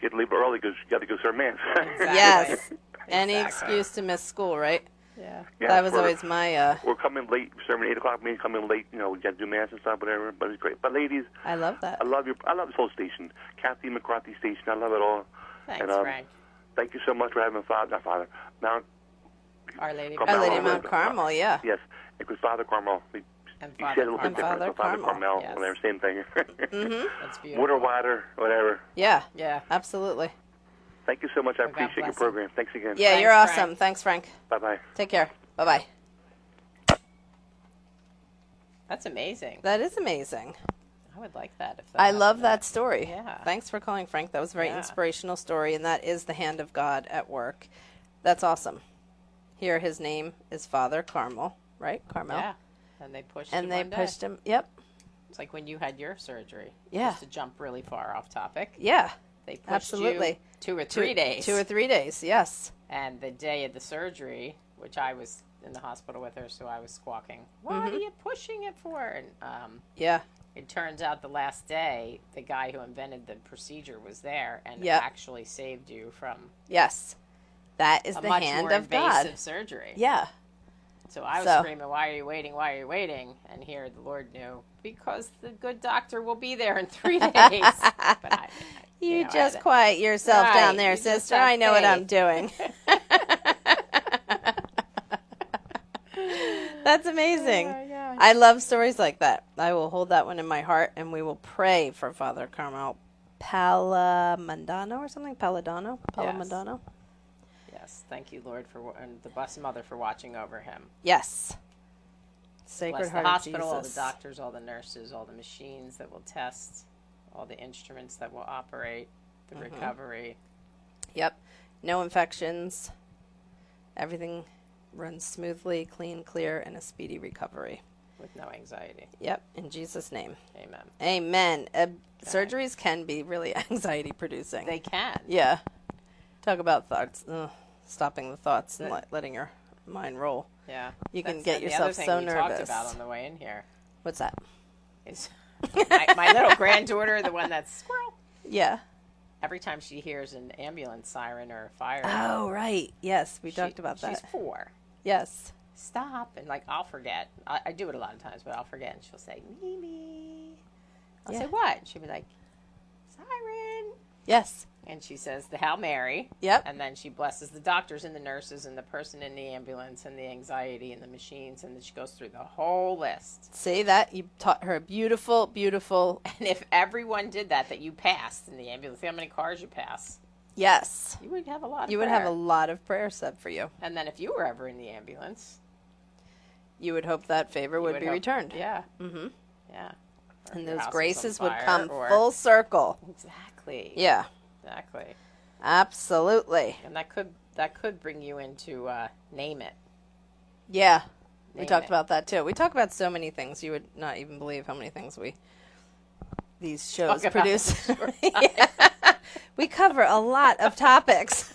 you had to leave early because you got to go serve mass. Exactly. Yes. Any Exactly. excuse to miss school, right? Yeah. Yeah, That was always my, We're coming late, serving 8 o'clock. Me coming late, we got to do mass and stuff, whatever. But it's great. But ladies, I love that. I love this whole station, Kathy McCarthy station. I love it all. Thanks, and, Frank. Thank you so much for having Mount. Our Lady. Carmel. Our Lady of Mount Carmel, yeah. Yes, it was Father Carmel. And You Father said a little bit Carmel. different. Father So Father Carmel, Carmel, yes. whatever, same thing. That's beautiful. Whatever. Yeah. Yeah. Absolutely. Thank you so much. I God appreciate your bless program. Thanks again. Yeah, Thanks, you're awesome. Frank. Thanks, Frank. Bye-bye. Take care. Bye-bye. That's amazing. That is amazing. I would like that. If that I love happened. that story. Yeah. Thanks for calling, Frank. That was a very Yeah. inspirational story, and that is the hand of God at work. That's awesome. Here, his name is Father Carmel, right? Carmel. Yeah. And they pushed And him they one day. pushed him. Yep. It's like when you had your surgery. Yeah. Just to jump really far off topic. Yeah. They pushed Absolutely. you 2 or 3 days. 2 or 3 days, yes. And the day of the surgery, which I was in the hospital with her, so I was squawking, "What are you pushing it for?" And Yeah. it turns out the last day, the guy who invented the procedure was there and Yep. actually saved you from Yes. That is a the much hand more of invasive God. surgery. Yeah. So I was So- screaming, "Why are you waiting? Why are you waiting?" And here the Lord knew, because the good doctor will be there in 3 days. But You know, just I- quiet yourself Right, down there, you just sister. have I know what I'm faith. doing. That's amazing. Oh, my gosh. I love stories like that. I will hold that one in my heart, and we will pray for Father Carmel Palamandano or something. Paladano? Palamandano? Yes, thank you, Lord, and the Blessed Mother for watching over him. Yes. Sacred Bless Heart the of hospital, all the Jesus. doctors, all the nurses, all the machines that will test, all the instruments that will operate, the recovery. Yep. No infections. Everything runs smoothly, clean, clear, and a speedy recovery. With no anxiety. Yep. In Jesus' name. Amen. Amen. Surgeries can be really anxiety producing. They can. Yeah. Talk about thoughts. Stopping the thoughts and letting your mind roll. Yeah. You can That's get the yourself other thing so we nervous. talked about on the way in here What's that? is my little granddaughter, the one that's squirrel. Yeah. Every time she hears an ambulance siren or a fire, Oh, right. Yes, we she- talked about She's that. 4. Yes. Stop, and I'll forget. I do it a lot of times, but I'll forget, and she'll say Mimi. I'll say what? And she'll be like, siren. Yes. And she says the Hail Mary. Yep. And then she blesses the doctors and the nurses and the person in the ambulance and the anxiety and the machines, and then she goes through the whole list. See that? You taught her beautiful, beautiful. And if everyone did that you passed in the ambulance, see how many cars you pass, Yes. you would have a lot of You would prayer. have a lot of prayer said for you. And then if you were ever in the ambulance, You would hope that favor you would be hope- returned. Yeah. Mm-hmm. Yeah. Or And your those house was graces on would fire, come or- full circle. Exactly. Yeah. Exactly. Absolutely. And that could bring you into name it. Yeah. We Name talked it. about that too. We talk about so many things. You would not even believe how many things these shows Talk about produce. in a short Yeah. We cover a lot of topics.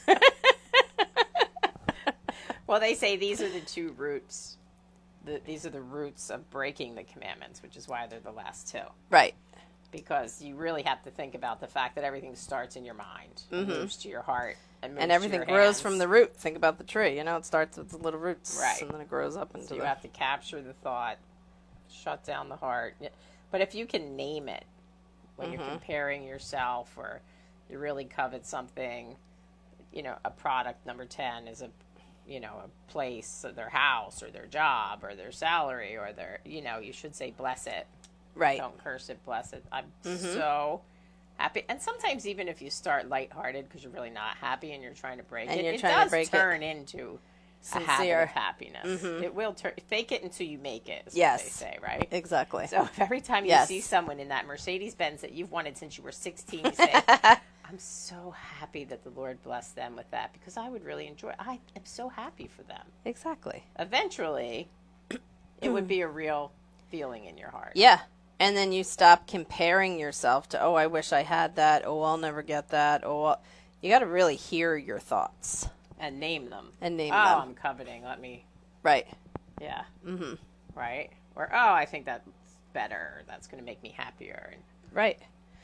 Well, they say these are the two roots. These are the roots of breaking the commandments, which is why they're the last two. Right. Because you really have to think about the fact that everything starts in your mind, and moves to your heart, and moves And to everything your grows hands. from the root. Think about the tree. It starts with the little roots. Right. And then it grows up into So you the... have to capture the thought, shut down the heart. But if you can name it when you're comparing yourself, or you really covet something, a product number 10 is a place, or their house, or their job, or their salary, or their, you should say bless it. Right. Don't curse it, bless it. I'm so happy. And sometimes even if you start lighthearted because you're really not happy and you're trying to break And it, you're it trying to does break it. turn into a habit Sincere. of happiness. It will fake it until you make it, is Yes. what they say, right? Exactly. So if every time you Yes. see someone in that Mercedes-Benz that you've wanted since you were 16, you say, I'm so happy that the Lord blessed them with that, because I would really enjoy it. I am so happy for them. Exactly. Eventually, it would be a real feeling in your heart. Yeah. And then you stop comparing yourself to, I wish I had that. I'll never get that. You got to really hear your thoughts And name them. and name Oh, them. I'm coveting. Let me, Right. yeah. Mm-hmm. Right? Or, I think that's better. Or that's going to make me happier. And Right.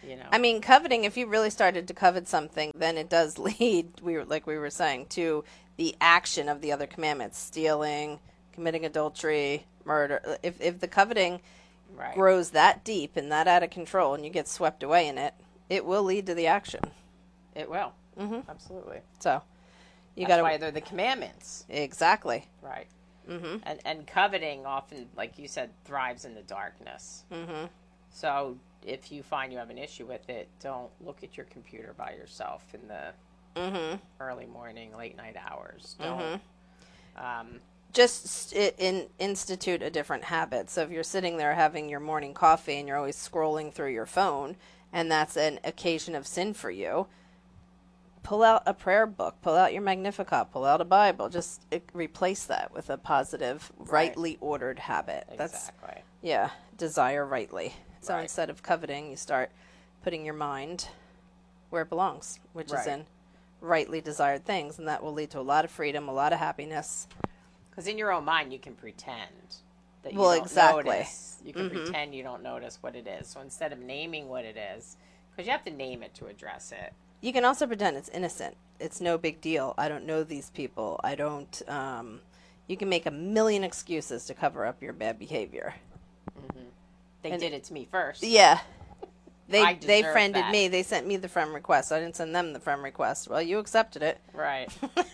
You know. I mean, coveting, if you really started to covet something, then it does lead, like we were saying, to the action of the other commandments, stealing, committing adultery, murder. If the coveting right. grows that deep and that out of control and you get swept away in it, it will lead to the action. It will. Mm-hmm. Absolutely. So That's got why they're the commandments. Exactly. Right. Mm-hmm. And coveting often, like you said, thrives in the darkness. Mm-hmm. So if you find you have an issue with it, don't look at your computer by yourself in the Mm-hmm. early morning, late night hours. Don't. Mm-hmm. Just institute a different habit. So if you're sitting there having your morning coffee and you're always scrolling through your phone, and that's an occasion of sin for you, pull out a prayer book, pull out your Magnificat, pull out a Bible. Just replace that with a positive, rightly ordered habit. Exactly. Desire rightly. So Right. instead of coveting, you start putting your mind where it belongs, which is in rightly desired things, and that will lead to a lot of freedom, a lot of happiness. Because in your own mind, you can pretend that you Well, don't exactly. notice. You can pretend you don't notice what it is. So instead of naming what it is, because you have to name it to address it. You can also pretend it's innocent. It's no big deal. I don't know these people. I don't. You can make a million excuses to cover up your bad behavior. They did it to me first. Yeah. I They deserve friended that. me. They sent me the friend request. I didn't send them the friend request. Well, you accepted it. Right.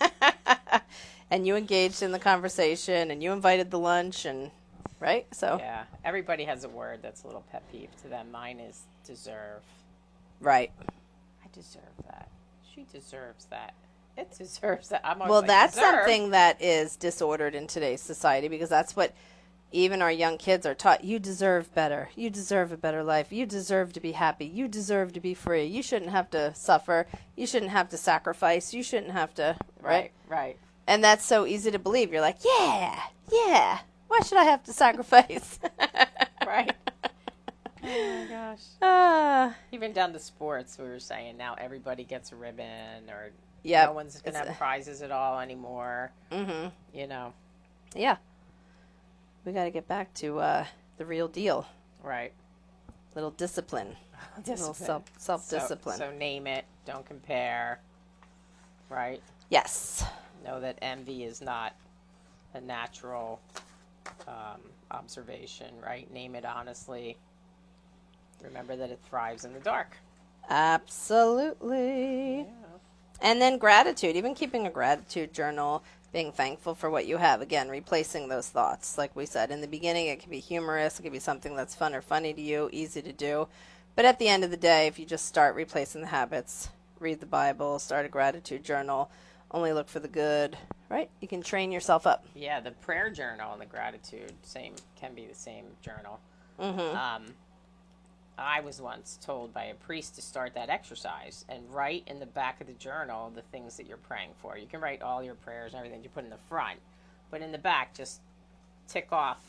And you engaged in the conversation, and you invited the lunch, and right? So Yeah. Everybody has a word that's a little pet peeve to them. Mine is deserve. right. I deserve that. She deserves that. It deserves that. I'm always Well, like, that's deserve. something that is disordered in today's society, because that's what even our young kids are taught. You deserve better. You deserve a better life. You deserve to be happy. You deserve to be free. You shouldn't have to suffer. You shouldn't have to sacrifice. You shouldn't have to, right? Right. And that's so easy to believe. You're like, yeah. Why should I have to sacrifice? Right. Oh my gosh. Even down to sports, we were saying now everybody gets a ribbon, or no one's going to have prizes at all anymore. Mm-hmm. You know. Yeah. We got to get back to the real deal. Right. Little discipline. Little Discipline. self-discipline. So name it. Don't compare. Right. Yes. Know that envy is not a natural observation. Right. Name it honestly. Remember that it thrives in the dark. Absolutely. Yeah. And then gratitude, even keeping a gratitude journal, being thankful for what you have. Again, replacing those thoughts. Like we said, in the beginning, it can be humorous. It can be something that's fun or funny to you, easy to do. But at the end of the day, if you just start replacing the habits, read the Bible, start a gratitude journal, only look for the good, right? You can train yourself up. Yeah, the prayer journal and the gratitude can be the same journal. Mm-hmm. I was once told by a priest to start that exercise and write in the back of the journal the things that you're praying for. You can write all your prayers and everything you put in the front, but in the back, just tick off,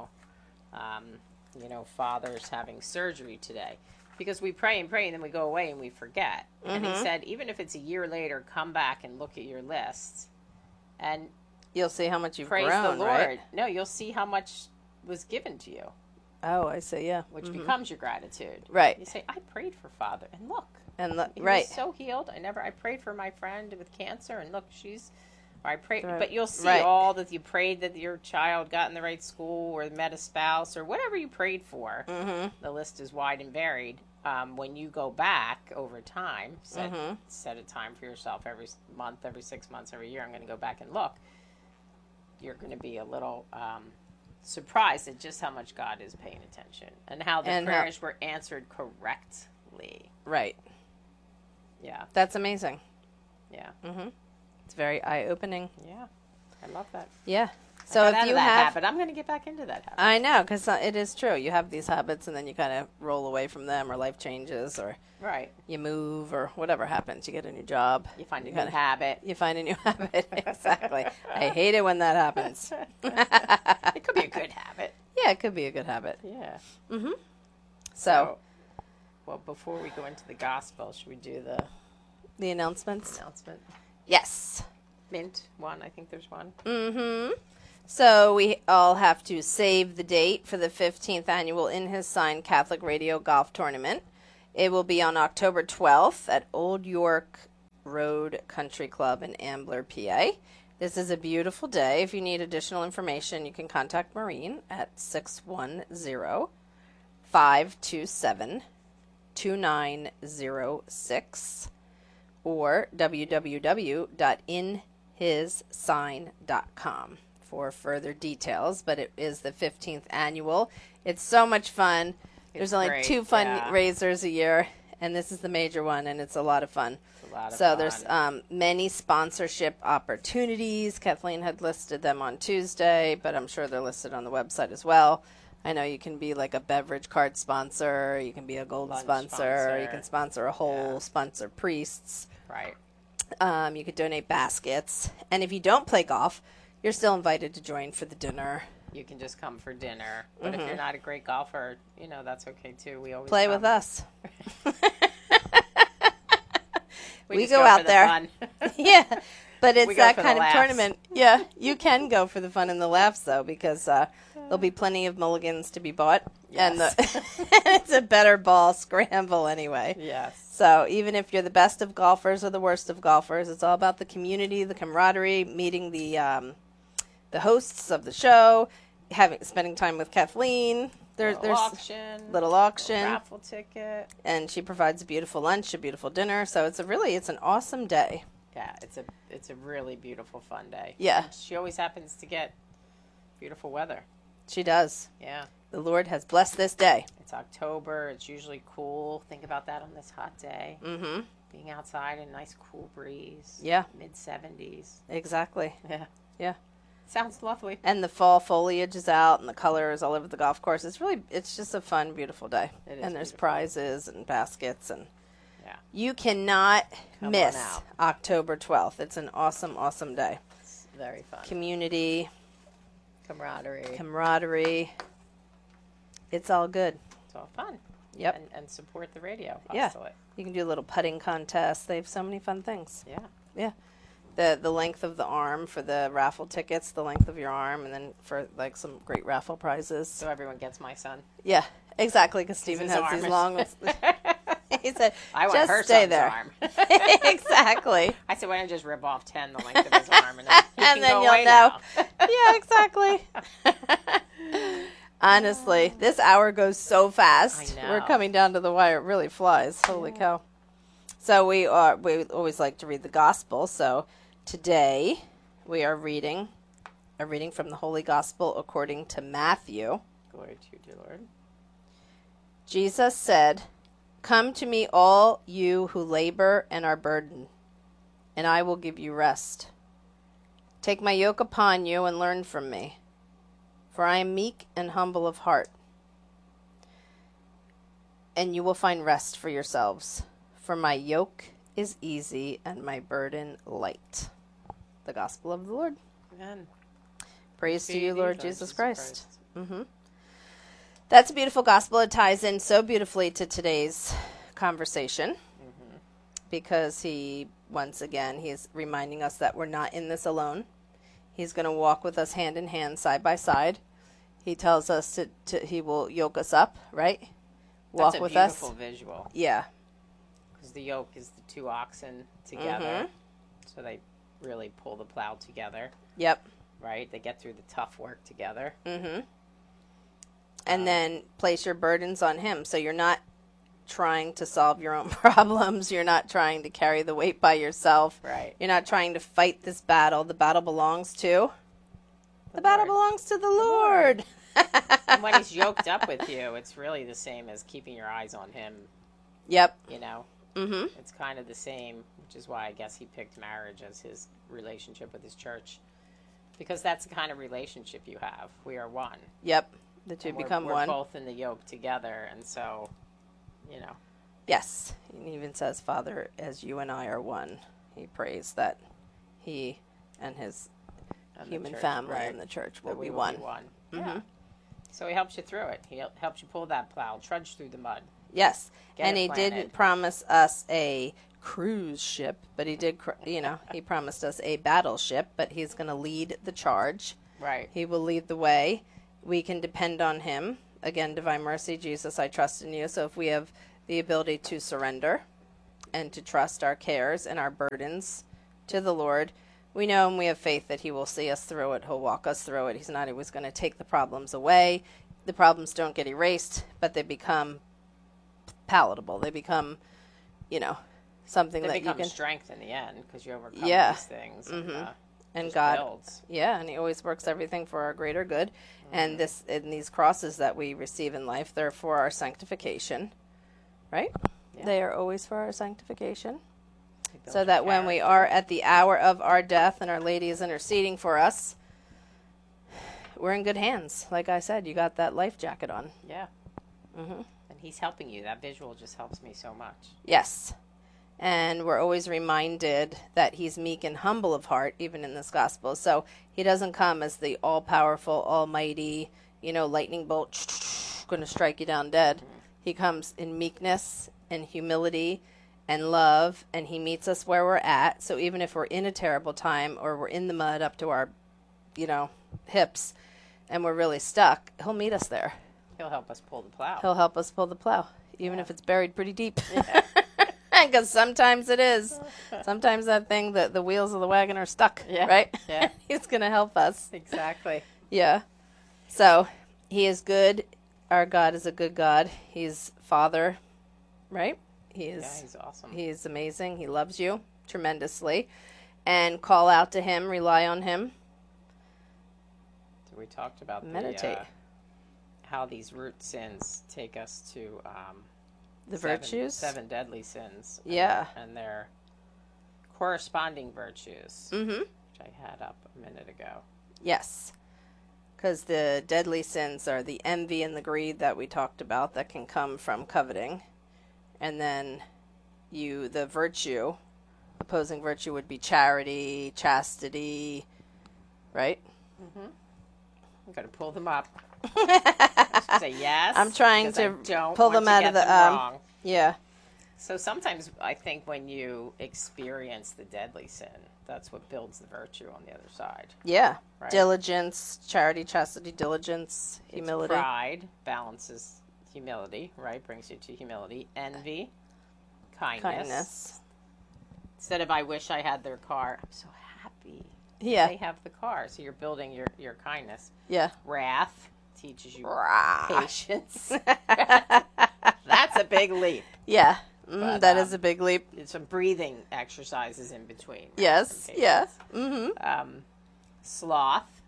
Father's having surgery today. Because we pray and then we go away and we forget. Mm-hmm. And he said, even if it's a year later, come back and look at your list. And you'll see how much you've praise grown, the Lord. right? No, you'll see how much was given to you. Oh, I see, yeah. Which becomes your gratitude. Right. You say, I prayed for Father, and look. He right. was so healed. I prayed for my friend with cancer, and look, I prayed. Right. But you'll see Right. all that you prayed that your child got in the right school or met a spouse or whatever you prayed for. Mm-hmm. The list is wide and varied. When you go back over time, set a time for yourself every month, every 6 months, every year. I'm going to go back and look. You're going to be a little surprised at just how much God is paying attention and how the prayers were answered correctly. Right. Yeah. That's amazing. Yeah. Mm-hmm. It's very eye-opening. Yeah. I love that. Yeah. So I got if out you of that have, habit, I'm going to get back into that habit. I know, because it is true. You have these habits, and then you kind of roll away from them, or life changes, or Right. you move, or whatever happens. You get a new job. You find a new habit. You find a new habit. Exactly. I hate it when that happens. It could be a good habit. Yeah, it could be a good habit. Yeah. Mm-hmm. So, well, before we go into the gospel, should we do the announcements? announcement? Yes. Mint one. I think there's one. Mm-hmm. So we all have to save the date for the 15th annual In His Sign Catholic Radio Golf Tournament. It will be on October 12th at Old York Road Country Club in Ambler, PA. This is a beautiful day. If you need additional information, you can contact Maureen at 610-527-2906 or www.inhissign.com for further details. But it is the 15th annual. It's so much fun. There's only great, 2 fundraisers a year, and this is the major one, and it's a lot of fun. So there's many sponsorship opportunities. Kathleen had listed them on Tuesday, but I'm sure they're listed on the website as well. I know you can be like a beverage card sponsor, you can be a gold sponsor, you can sponsor a whole, sponsor priests. Right. You could donate baskets. And if you don't play golf, you're still invited to join for the dinner. You can just come for dinner. But if you're not a great golfer, that's okay too. We always play come. with us. We go out there. Fun. Yeah, but it's that kind of laughs. tournament. Yeah, you can go for the fun and the laughs, though, because there'll be plenty of mulligans to be bought. Yes. And it's a better ball scramble anyway. Yes. So even if you're the best of golfers or the worst of golfers, it's all about the community, the camaraderie, meeting the hosts of the show, spending time with Kathleen. There's little auction, raffle ticket, and she provides a beautiful lunch, a beautiful dinner. So it's an awesome day. Yeah, it's a really beautiful, fun day. Yeah, and she always happens to get beautiful weather. She does. Yeah, the Lord has blessed this day. It's October. It's usually cool. Think about that on this hot day. Mm-hmm. Being outside in a nice cool breeze. Yeah, mid-70s. Exactly. Yeah. Yeah. Sounds lovely. And the fall foliage is out, and the colors all over the golf course. It's just a fun, beautiful day. It is and there's beautiful. Prizes and baskets, and you cannot Come miss on out. October 12th. It's an awesome, awesome day. It's very fun. Community, camaraderie. It's all good. It's all fun. Yep. And support the radio. Yeah. You can do a little putting contest. They have so many fun things. Yeah. Yeah. The length of the arm for the raffle tickets, the length of your arm, and then for like some great raffle prizes. So everyone gets my son. Yeah, exactly, because Stephen has these long ones. He said, I want just her stay son's there. arm. Exactly. I said, why don't you just rip off 10 the length of his arm, and then, and then you'll know. Yeah, exactly. Honestly, this hour goes so fast. I know. We're coming down to the wire. It really flies. Holy cow. So we always like to read the gospel. So today we are reading from the Holy Gospel according to Matthew. Glory to you, dear Lord. Jesus said, "Come to me, all you who labor and are burdened, and I will give you rest. Take my yoke upon you and learn from me, for I am meek and humble of heart, and you will find rest for yourselves. For my yoke is easy and my burden light." The Gospel of the Lord. Amen. Praise to you, Lord Jesus Christ. Mm-hmm. That's a beautiful gospel. It ties in so beautifully to today's conversation because once again, he's reminding us that we're not in this alone. He's going to walk with us hand in hand, side by side. He tells us he will yoke us up, right? Walk with us. That's a beautiful visual. Yeah. Because the yoke is the 2 oxen together. So they really pull the plow together. Yep. Right? They get through the tough work together. Mm-hmm. And then place your burdens on him. So you're not trying to solve your own problems. You're not trying to carry the weight by yourself. Right. You're not trying to fight this battle. The battle belongs to? The battle belongs to the Lord. And when he's yoked up with you, it's really the same as keeping your eyes on him. Yep. You know? Mm-hmm. It's kind of the same, which is why I guess he picked marriage as his relationship with his church. Because that's the kind of relationship you have. We are one. Yep. The two become we're one. We're both in the yoke together, and so, you know. Yes. He even says, "Father, as you and I are one." He prays that he and his human family and the church will be one. Mm-hmm. Yeah. So he helps you through it. He helps you pull that plow, trudge through the mud. Yes. And he didn't promise us a cruise ship, but he did, he promised us a battleship, but he's going to lead the charge. Right. He will lead the way. We can depend on him. Again, divine mercy, Jesus, I trust in you. So if we have the ability to surrender and to trust our cares and our burdens to the Lord. We know and we have faith that he will see us through it. He'll walk us through it. He's not always going to take the problems away. The problems don't get erased, but they become palatable. They become, something that you become can... strength in the end because you overcome these things. And God builds. Yeah, and he always works everything for our greater good. And these crosses that we receive in life, they're for our sanctification, right? Yeah. They are always for our sanctification. Build So your that when we are at the hour of our death and Our Lady is interceding for us, we're in good hands. Like I said, you got that life jacket on. Yeah. And he's helping you. That visual just helps me so much. Yes. And we're always reminded that he's meek and humble of heart, even in this gospel. So he doesn't come as the all-powerful, almighty, lightning bolt, going to strike you down dead. He comes in meekness and humility and love, and he meets us where we're at. So even if we're in a terrible time or we're in the mud up to our, hips and we're really stuck, he'll meet us there. He'll help us pull the plow. He'll help us pull the plow, even if it's buried pretty deep. Because sometimes it is. Sometimes that thing, the wheels of the wagon are stuck, right? Yeah. He's going to help us. Exactly. Yeah. So he is good. Our God is a good God. He's Father, right? He's awesome. He is amazing. He loves you tremendously. And call out to him, rely on him. So we talked about meditate. How these root sins take us to The virtues? 7 deadly sins. Yeah. And their corresponding virtues, Mm-hmm. which I had up a minute ago. Yes. Because the deadly sins are the envy and the greed that we talked about that can come from coveting. And then the virtue, opposing virtue would be charity, chastity, right? I'm going to pull them up. Say yes. I'm trying to pull them out of the... wrong. Yeah. So sometimes I think when you experience the deadly sin, that's what builds the virtue on the other side. Yeah. Right. Diligence, charity, chastity, diligence, humility. It's pride balances humility, right? Brings you to humility. Envy, kindness. Instead of I wish I had their car, I'm so happy Yeah. they have the car. So you're building your kindness. Yeah. Wrath teaches you Rah. patience. That's a big leap. Yeah. But, that is a big leap. Some breathing exercises in between. Right? Yes. Some Yeah. patience. Mm-hmm. Sloth,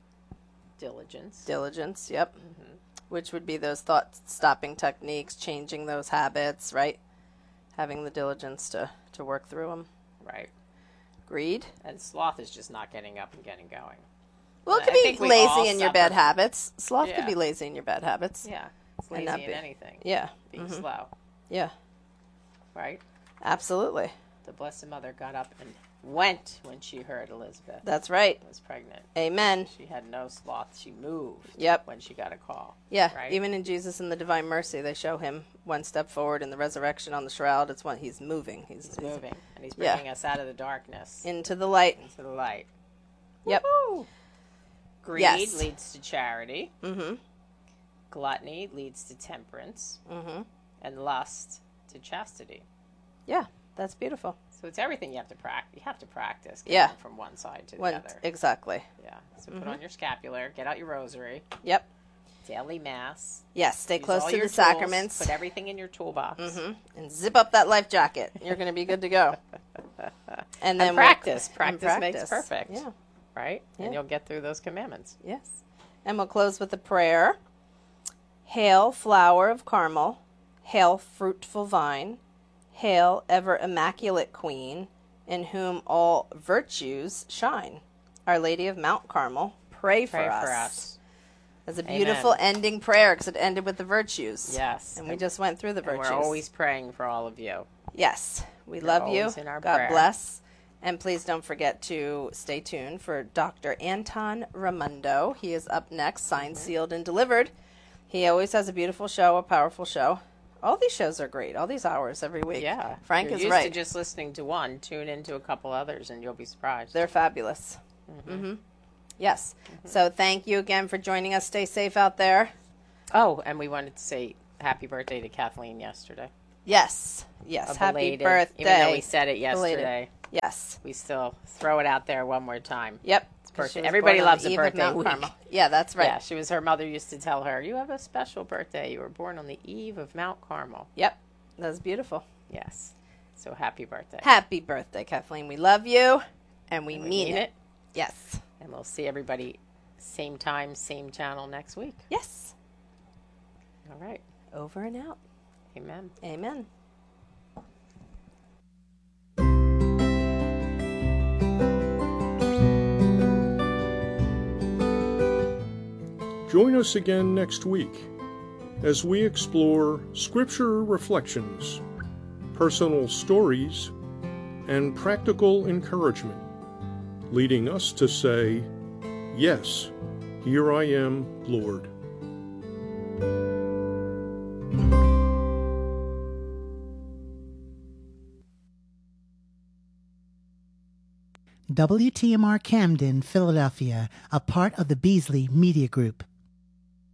diligence. Diligence, yep. Which would be those thought-stopping techniques, changing those habits, right? Having the diligence to work through them. Right. Greed. And sloth is just not getting up and getting going. Well, it I could think be we all lazy in your bad suffer- habits. Sloth Yeah. could be lazy in your bad habits. Yeah. It's And lazy not in be- anything. Yeah. Being slow. Yeah. Right? Absolutely. The Blessed Mother got up and went when she heard Elizabeth That's right. was pregnant. Amen. She had no sloth. She moved Yep. when she got a call. Yeah. Right? Even in Jesus and the Divine Mercy, they show him one step forward in the resurrection on the shroud. It's when he's moving. He's moving. And he's Yeah. bringing us out of the darkness into the light. into the light. Yep. Woo-hoo! Greed Yes. leads to charity. Mm-hmm. Gluttony leads to temperance. Mm-hmm. And lust to chastity. Yeah. That's beautiful. So it's everything you have to practice. You have to practice Yeah. going from one side to the When, other. exactly. Yeah. So put on your scapular, get out your rosary, Yep. daily mass. Yes. Stay use close all to your the tools, sacraments. Put everything in your toolbox. Mm-hmm. And zip up that life jacket. You're going to be good to go. And then And practice. and Practice makes perfect. Yeah. Right? Yeah. And you'll get through those commandments. Yes. And we'll close with a prayer. Hail, flower of Carmel. Hail, fruitful vine. Hail, ever immaculate queen, in whom all virtues shine. Our Lady of Mount Carmel, pray for us. That's a beautiful ending prayer because it ended with the virtues. Yes. And we just went through the And virtues. we're always praying for all of you. Yes. We You're love you. always in our God prayer. bless. And please don't forget to stay tuned for Dr. Anton Raimondo. He is up next, signed, sealed, and delivered. He always has a beautiful show, a powerful show. All these shows are great. All these hours every week. Yeah. Frank You're is used right. to just listening to one. Tune into a couple others and you'll be surprised. They're fabulous. Mm-hmm. Yes. So thank you again for joining us. Stay safe out there. Oh, and we wanted to say happy birthday to Kathleen yesterday. Yes. Yes. A Happy belated, birthday. Even though we said it yesterday. Belated. Yes. We still throw it out there one more time. Yep. Birthday. Everybody loves a birthday week. Carmel. Yeah, that's right. Yeah, her mother used to tell her, you have a special birthday. You were born on the eve of Mount Carmel. Yep. That's beautiful. Yes. So happy birthday. Happy birthday, Kathleen. We love you, and we mean it. Yes. And we'll see everybody same time, same channel next week. Yes. All right. Over and out. Amen. Amen. Join us again next week as we explore scripture reflections, personal stories, and practical encouragement, leading us to say, "Yes, here I am, Lord." WTMR Camden, Philadelphia, a part of the Beasley Media Group.